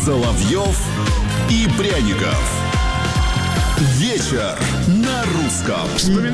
Соловьев и Пряников. Вечер на русском.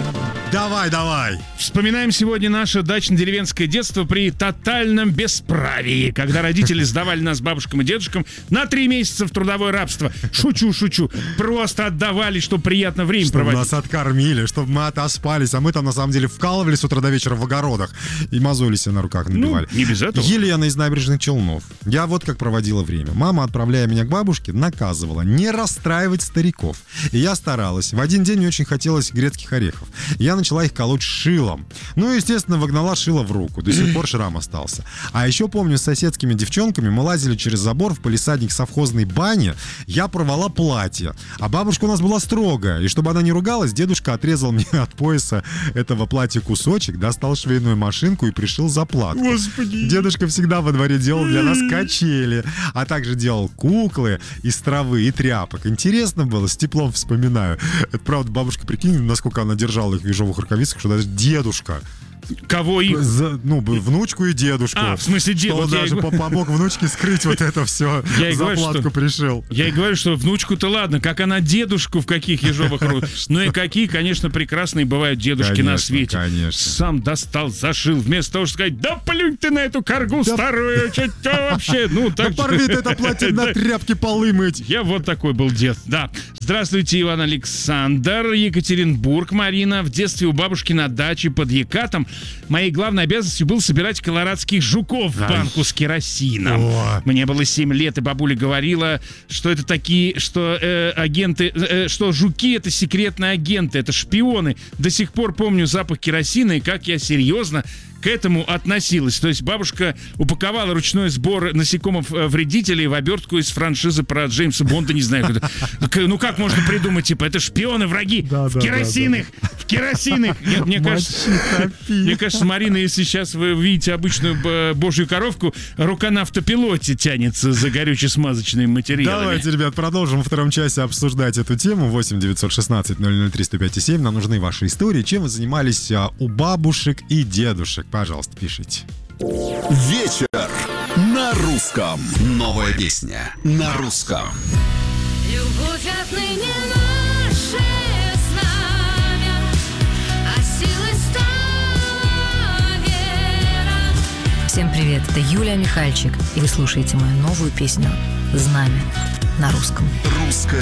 Давай. Вспоминаем сегодня наше дачно-деревенское детство при тотальном бесправии, когда родители сдавали нас бабушкам и дедушкам на 3 месяца в трудовое рабство. Шучу. Просто отдавали, чтобы приятно время проводить. Чтобы нас откормили, чтобы мы отоспались, а мы там на самом деле вкалывали с утра до вечера в огородах и мозоли себе на руках набивали. Не без этого. Елена из Набережных Челнов. Я вот как проводила время. Мама, отправляя меня к бабушке, наказывала не расстраивать стариков. И я старалась. В один день мне очень хотелось грецких орехов. Я начала их колоть шилом. Ну, естественно, вогнала шило в руку. До сих пор шрам остался. А еще помню, с соседскими девчонками мы лазили через забор в палисадник совхозной бани. Я порвала платье. А бабушка у нас была строгая. И чтобы она не ругалась, дедушка отрезал мне от пояса этого платья кусочек, достал швейную машинку и пришил заплатку. Господи. Дедушка всегда во дворе делал для нас качели, а также делал куклы из травы и тряпок. Интересно было, с теплом вспоминаю. Это правда, бабушка, прикинь, насколько она держала их в ежовых рукавицах, что даже дедушка. Кого их? Внучку и дедушку. В смысле что он даже помог внучке скрыть вот это все. Заплатку пришил. Я и говорю, что внучку-то ладно, как она дедушку в каких ежовых руках. Ну и какие, конечно, прекрасные бывают дедушки на свете. Конечно. Сам достал, зашил, вместо того, чтобы сказать: да плюнь ты на эту каргу старую, что вообще. Да порви ты это платье на тряпке полы мыть. Я вот такой был дед, да. Здравствуйте, Иван Александр, Екатеринбург, Марина. В детстве у бабушки на даче под Екатом моей главной обязанностью было собирать колорадских жуков в банку с керосином. Мне было 7 лет, и бабуля говорила, что это такие, что агенты, что жуки — это секретные агенты, это шпионы. До сих пор помню запах керосина и как я серьезно к этому относилась. То есть бабушка упаковала ручной сбор насекомых-вредителей в обертку из франшизы про Джеймса Бонда, не знаю. Ну как можно придумать, типа, это шпионы, враги, в керосинах. Мне кажется, Марина, если сейчас вы видите обычную божью коровку, рука на автопилоте тянется за горюче-смазочными материалами. Давайте, ребят, продолжим во втором часе обсуждать эту тему. 8-916-003-105-7. Нам нужны ваши истории. Чем вы занимались у бабушек и дедушек? Пожалуйста, пишите. Вечер на русском. Новая песня на русском. Любовь отныне наше знамя, а силой стала вера. Всем привет, это Юлия Михальчик, и вы слушаете мою новую песню «Знамя» на русском. Русское